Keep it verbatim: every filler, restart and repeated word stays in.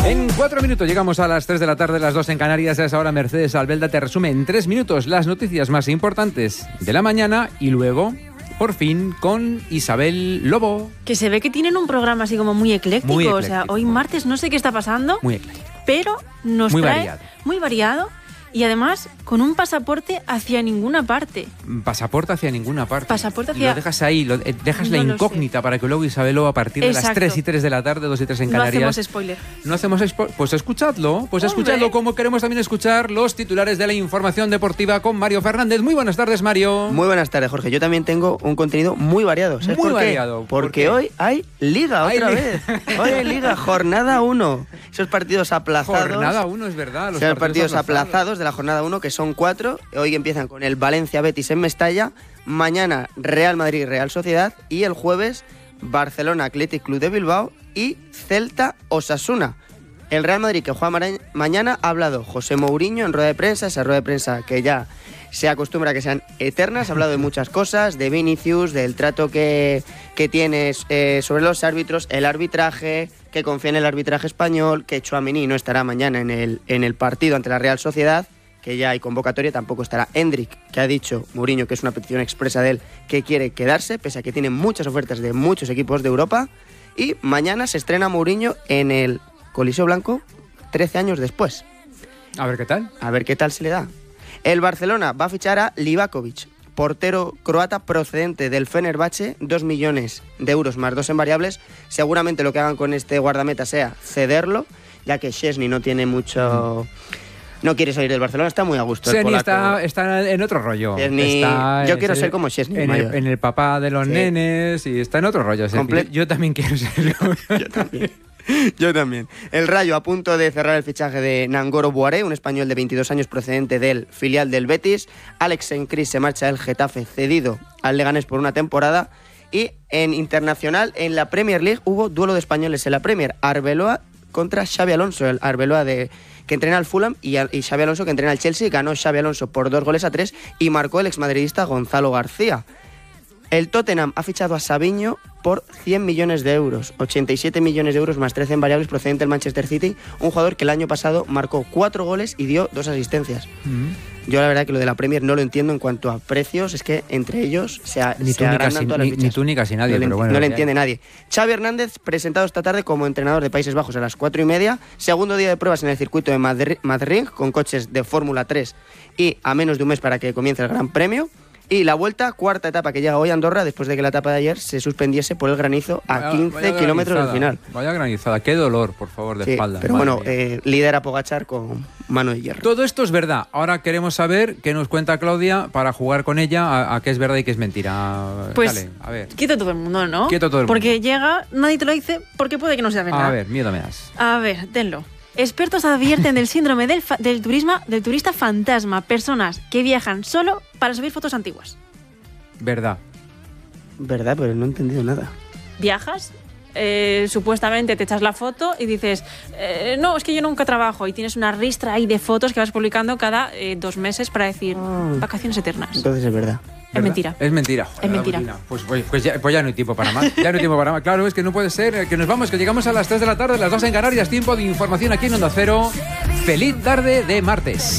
En cuatro minutos llegamos a las tres de la tarde, las dos en Canarias. A esa hora Mercedes Albelda te resume en tres minutos las noticias más importantes de la mañana y luego, por fin, con Isabel Lobo. Que se ve que tienen un programa así como muy ecléctico. Muy o sea, ecléctico. hoy martes no sé qué está pasando, Muy ecléctico. pero nos Muy trae variado. muy variado y además con un pasaporte hacia ninguna parte. Pasaporte hacia ninguna parte. Pasaporte Y hacia- lo dejas ahí, lo, eh, dejas No la lo incógnita para que luego Isabel Lobo a partir de las Exacto. tres y tres de la tarde, dos y tres en No Canarias. hacemos spoiler. No hacemos spo- Pues escuchadlo, pues Hombre. escuchadlo como queremos también escuchar los titulares de la información deportiva con Mario Fernández. Muy buenas tardes, Mario. Muy buenas tardes, Jorge. Yo también tengo un contenido muy variado. ¿Sabes Muy por qué? variado. ¿Por Porque qué? hoy hay Liga Hay otra li- vez. Hoy hay Liga, jornada uno. Esos partidos aplazados. Jornada uno, es verdad. Los Son los partidos aplazados. aplazados de la jornada uno, que son cuatro. Hoy empiezan con el Valencia-Betis en Mestalla. Mañana Real Madrid-Real Sociedad. Y el jueves Barcelona Athletic Club de Bilbao y Celta-Osasuna. El Real Madrid, que juega mara- mañana, ha hablado José Mourinho en rueda de prensa. Esa rueda de prensa que ya se acostumbra a que sean eternas. Ha hablado de muchas cosas, de Vinicius, del trato que, que tiene eh, sobre los árbitros, el arbitraje, que confía en el arbitraje español, que Tchouaméni no estará mañana en el, en el partido ante la Real Sociedad, que ya hay convocatoria, tampoco estará Endrick, que ha dicho Mourinho que es una petición expresa de él, que quiere quedarse, pese a que tiene muchas ofertas de muchos equipos de Europa. Y mañana se estrena Mourinho en el Coliseo Blanco, trece años después. A ver qué tal. A ver qué tal se le da. El Barcelona va a fichar a Livakovic, portero croata procedente del Fenerbahce, dos millones de euros más dos en variables. Seguramente lo que hagan con este guardameta sea cederlo, ya que Szczęsny no tiene mucho... No quiere salir del Barcelona, está muy a gusto. el Szczęsny polaco. está, está en otro rollo. Szczęsny- Está yo en- quiero ser como Szczęsny, En el, mayor. en el papá de los Sí. nenes y está en otro rollo. Szczęsny. Comple- Yo, yo también quiero serlo. Yo también. Yo también. El Rayo a punto de cerrar el fichaje de Nangoro Boaré, un español de veintidós años procedente del filial del Betis. Alex Sencris se marcha del Getafe cedido al Leganés por una temporada. Y en internacional, en la Premier League, hubo duelo de españoles en la Premier. Arbeloa contra Xabi Alonso. El Arbeloa de, que entrena al Fulham y, a- y Xabi Alonso que entrena al Chelsea. Ganó Xabi Alonso por dos goles a tres y marcó el exmadridista Gonzalo García. El Tottenham ha fichado a Sabiño por cien millones de euros, ochenta y siete millones de euros más trece en variables procedente del Manchester City, un jugador que el año pasado marcó cuatro goles y dio dos asistencias. Yo la verdad que lo de la Premier no lo entiendo en cuanto a precios, es que entre ellos se, a- Ni se tú ni agrandan casi- todas las ni- fichas. ni tú ni casi nadie, No le, pero enti- bueno, no le lo que entiende nadie. Xavi Hernández, presentado esta tarde como entrenador de Países Bajos a las cuatro y media, segundo día de pruebas en el circuito de Madrid, Madrid con coches de Fórmula tres y a menos de un mes para que comience el Gran Premio. Y la vuelta, cuarta etapa que llega hoy a Andorra, después de que la etapa de ayer se suspendiese por el granizo a Vaya- quince vaya kilómetros del granizada, final. Vaya granizada, qué dolor, por favor, de Sí, espalda. pero madre bueno, mía. eh, lidera Pogačar con mano de hierro. Todo esto es verdad. Ahora queremos saber qué nos cuenta Claudia para jugar con ella a, a qué es verdad y qué es mentira. Pues Dale, a ver. quieto todo el mundo, ¿no? Quieto todo el Porque mundo. llega, nadie te lo dice, porque puede que no sea verdad. A ver, miedo me das. A ver, tenlo. Expertos advierten del síndrome del, fa- del, turismo, del turista fantasma. Personas que viajan solo para subir fotos antiguas. Verdad. Verdad, pero no he entendido nada. Viajas, eh, supuestamente te echas la foto y dices, eh, no, es que yo nunca trabajo. Y tienes una ristra ahí de fotos que vas publicando cada eh, dos meses para decir Ah. vacaciones eternas. Entonces es verdad. Es ¿Verdad? mentira. Es mentira. Joder, Es la mentira. rutina. Pues, pues, pues, ya, pues ya no hay tiempo para más. Ya no hay tiempo para más. Claro, es que no puede ser. eh, Que nos vamos, que llegamos a las tres de la tarde, las dos en Canarias. Tiempo de información aquí en Onda Cero. Feliz tarde de martes.